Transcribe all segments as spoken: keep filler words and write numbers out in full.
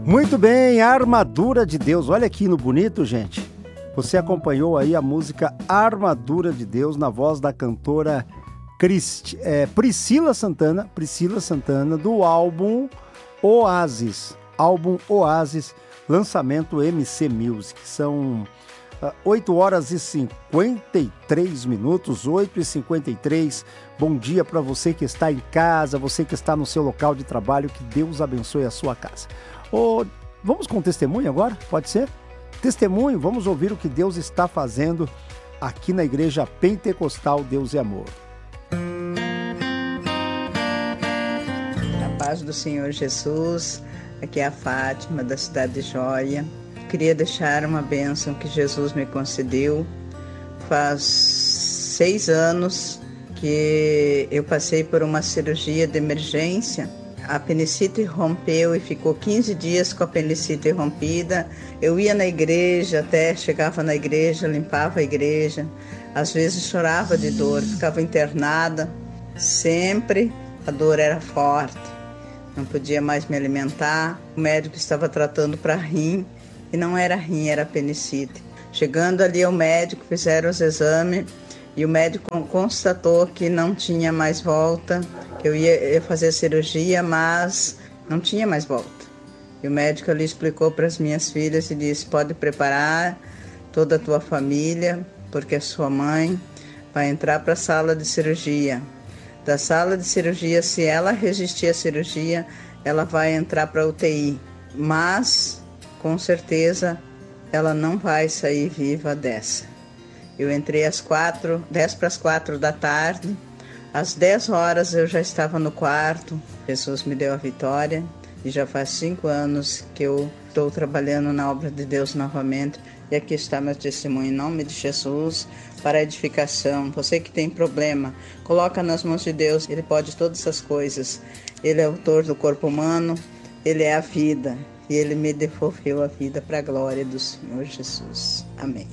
Muito bem, Armadura de Deus. Olha aqui no bonito, gente. Você acompanhou aí a música Armadura de Deus na voz da cantora Christ... é, Priscila Santana, Priscila Santana, do álbum Oasis. Álbum Oasis, lançamento M C Music. São uh, oito horas e cinquenta e três minutos, oito e cinquenta e três. Bom dia para você que está em casa, você que está no seu local de trabalho, que Deus abençoe a sua casa. Oh, vamos com testemunho agora? Pode ser? Testemunho, vamos ouvir o que Deus está fazendo aqui na Igreja Pentecostal Deus e Amor. A paz do Senhor Jesus, aqui é a Fátima, da cidade de Joia. Queria deixar uma bênção que Jesus me concedeu. Faz seis anos que eu passei por uma cirurgia de emergência. A apendicite rompeu e ficou quinze dias com a apendicite rompida. Eu ia na igreja, até chegava na igreja, limpava a igreja. Às vezes chorava de dor, ficava internada. Sempre a dor era forte. Não podia mais me alimentar. O médico estava tratando para rim e não era rim, era apendicite. Chegando ali ao médico, fizeram os exames e o médico constatou que não tinha mais volta. Eu ia fazer a cirurgia, mas não tinha mais volta. E o médico ali explicou para as minhas filhas e disse: pode preparar toda a tua família, porque a sua mãe vai entrar para a sala de cirurgia. Da sala de cirurgia, se ela resistir à cirurgia, ela vai entrar para a U T I. Mas, com certeza, ela não vai sair viva dessa. Eu entrei às quatro, dez para as quatro da tarde. Às dez horas eu já estava no quarto. Jesus me deu a vitória e já faz cinco anos que eu estou trabalhando na obra de Deus novamente. E aqui está meu testemunho em nome de Jesus para a edificação. Você que tem problema, coloca nas mãos de Deus. Ele pode todas essas coisas. Ele é o autor do corpo humano, Ele é a vida. E Ele me devolveu a vida para a glória do Senhor Jesus. Amém.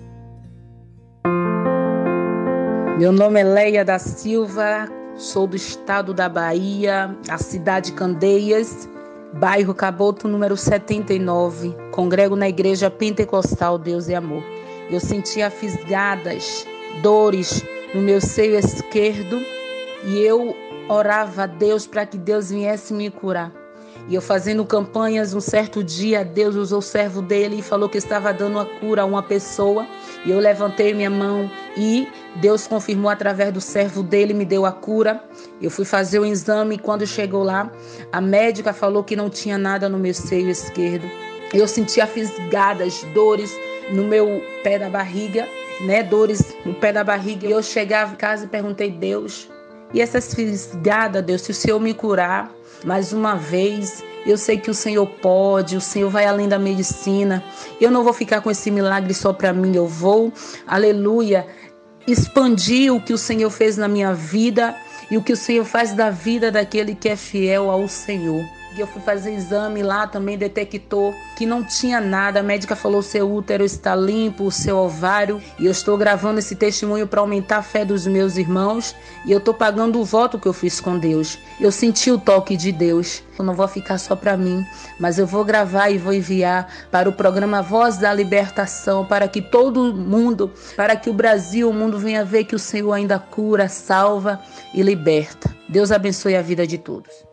Meu nome é Leia da Silva, sou do estado da Bahia, a cidade de Candeias, bairro Caboto, número setenta e nove. Congrego na Igreja Pentecostal Deus e Amor. Eu sentia fisgadas, dores no meu seio esquerdo e eu orava a Deus para que Deus viesse me curar. E eu fazendo campanhas, um certo dia, Deus usou o servo dele e falou que estava dando a cura a uma pessoa. E eu levantei minha mão e Deus confirmou através do servo dele, me deu a cura. Eu fui fazer o exame e quando chegou lá, a médica falou que não tinha nada no meu seio esquerdo. Eu sentia fisgadas, dores no meu pé da barriga, né? Dores no pé da barriga. E eu chegava em casa e perguntei: Deus, e essas fisgadas, Deus, se o Senhor me curar mais uma vez, eu sei que o Senhor pode, o Senhor vai além da medicina. Eu não vou ficar com esse milagre só para mim, eu vou, aleluia, expandir o que o Senhor fez na minha vida e o que o Senhor faz da vida daquele que é fiel ao Senhor. E eu fui fazer exame lá, também detectou que não tinha nada. A médica falou: seu útero está limpo, o seu ovário. E eu estou gravando esse testemunho para aumentar a fé dos meus irmãos. E eu estou pagando o voto que eu fiz com Deus. Eu senti o toque de Deus. Eu não vou ficar só para mim, mas eu vou gravar e vou enviar para o programa Voz da Libertação, para que todo mundo, para que o Brasil, o mundo venha ver que o Senhor ainda cura, salva e liberta. Deus abençoe a vida de todos.